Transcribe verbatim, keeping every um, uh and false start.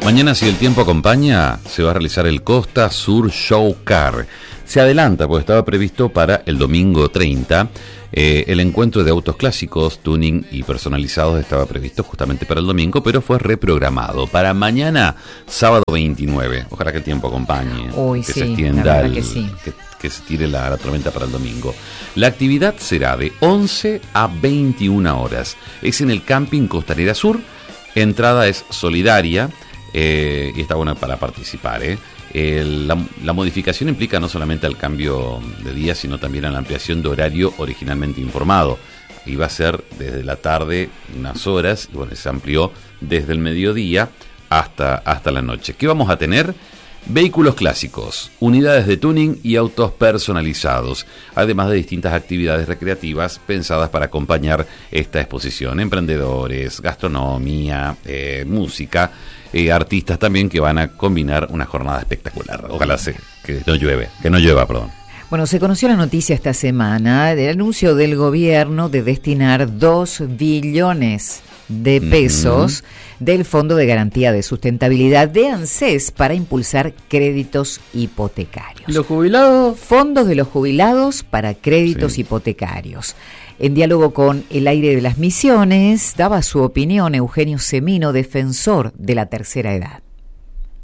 Mañana, si el tiempo acompaña, se va a realizar el Costa Sur Show Car. Se adelanta, porque estaba previsto para el domingo treinta. Eh, el encuentro de autos clásicos, tuning y personalizados estaba previsto justamente para el domingo, pero fue reprogramado para mañana, sábado veintinueve. Ojalá que el tiempo acompañe. Uy, que sí, se extienda, el, que, sí. que, que se tire la, la tormenta para el domingo. La actividad será de once a veintiuna horas. Es en el Camping Costanera Sur. Entrada es solidaria. Eh, y está buena para participar, ¿eh? El, la, la modificación implica no solamente el cambio de día, sino también a la ampliación de horario originalmente informado. Iba a ser desde la tarde unas horas, y bueno, se amplió desde el mediodía hasta, hasta la noche. ¿Qué vamos a tener? Vehículos clásicos, unidades de tuning y autos personalizados, además de distintas actividades recreativas pensadas para acompañar esta exposición. Emprendedores, gastronomía, eh, música, eh, artistas también que van a combinar una jornada espectacular. Ojalá se, que no llueve, que no llueva, perdón. Bueno, se conoció la noticia esta semana del anuncio del gobierno de destinar dos billones de pesos mm-hmm. del Fondo de Garantía de Sustentabilidad de ANSES para impulsar créditos hipotecarios. ¿Los jubilados? Fondos de los jubilados para créditos sí. hipotecarios. En diálogo con El Aire de las Misiones, daba su opinión Eugenio Semino, defensor de la tercera edad.